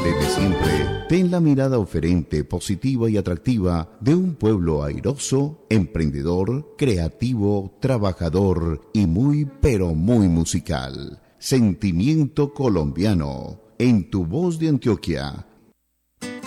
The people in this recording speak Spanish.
Desde siempre, ten la mirada oferente, positiva y atractiva de un pueblo airoso, emprendedor, creativo, trabajador y muy pero muy musical. Sentimiento colombiano, en tu voz de Antioquia,